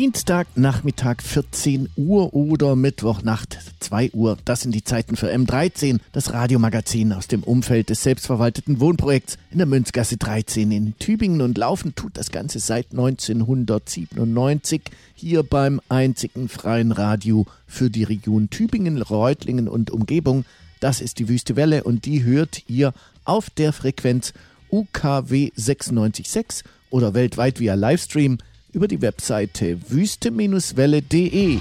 Dienstagnachmittag 14 Uhr oder Mittwochnacht 2 Uhr. Das sind die Zeiten für M13, das Radiomagazin aus dem Umfeld des selbstverwalteten Wohnprojekts in der Münzgasse 13 in Tübingen. Und laufen tut das Ganze seit 1997 hier beim einzigen freien Radio für die Region Tübingen, Reutlingen und Umgebung. Das ist die Wüste Welle und die hört ihr auf der Frequenz UKW 96.6 oder weltweit via Livestream über die Webseite wüste-welle.de.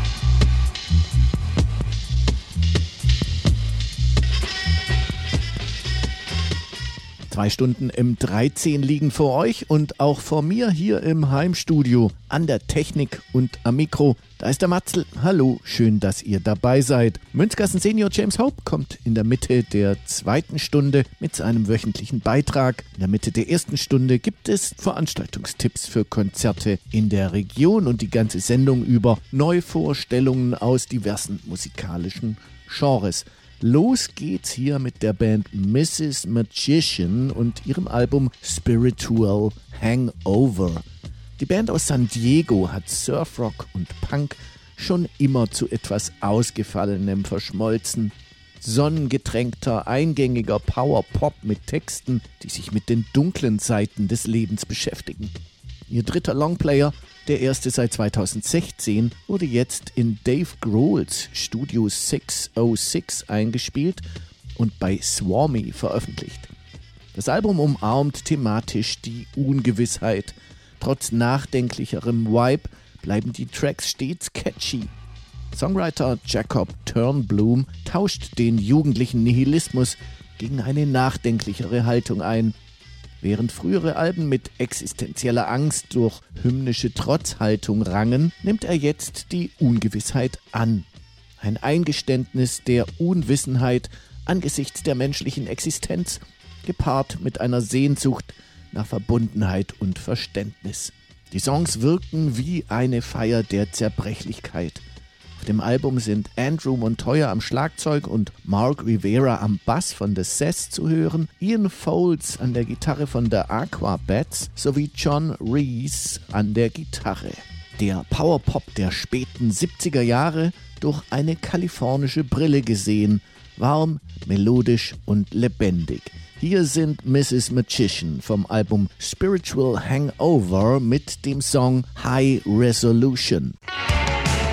2 Stunden M13 liegen vor euch und auch vor mir hier im Heimstudio an der Technik und am Mikro. Da ist der Matzl. Hallo, schön, dass ihr dabei seid. Münzgassen Senior James Hope kommt in der Mitte der 2. Stunde mit seinem wöchentlichen Beitrag. In der Mitte der 1. Stunde gibt es Veranstaltungstipps für Konzerte in der Region und die ganze Sendung über Neuvorstellungen aus diversen musikalischen Genres. Los geht's hier mit der Band Mrs. Magician und ihrem Album Spiritual Hangover. Die Band aus San Diego hat Surfrock und Punk schon immer zu etwas Ausgefallenem verschmolzen. Sonnengetränkter, eingängiger Power-Pop mit Texten, die sich mit den dunklen Seiten des Lebens beschäftigen. Ihr dritter Longplayer, der erste seit 2016, wurde jetzt in Dave Grohls Studio 606 eingespielt und bei Swarmy veröffentlicht. Das Album umarmt thematisch die Ungewissheit. Trotz nachdenklicherem Vibe bleiben die Tracks stets catchy. Songwriter Jacob Turnblum tauscht den jugendlichen Nihilismus gegen eine nachdenklichere Haltung ein. Während frühere Alben mit existenzieller Angst durch hymnische Trotzhaltung rangen, nimmt er jetzt die Ungewissheit an. Ein Eingeständnis der Unwissenheit angesichts der menschlichen Existenz, gepaart mit einer Sehnsucht nach Verbundenheit und Verständnis. Die Songs wirken wie eine Feier der Zerbrechlichkeit. Auf dem Album sind Andrew Montoya am Schlagzeug und Mark Rivera am Bass von The Sass zu hören, Ian Foles an der Gitarre von The Aquabats sowie John Reese an der Gitarre. Der Powerpop der späten 70er Jahre durch eine kalifornische Brille gesehen, warm, melodisch und lebendig. Hier sind Mrs. Magician vom Album Spiritual Hangover mit dem Song High Resolution.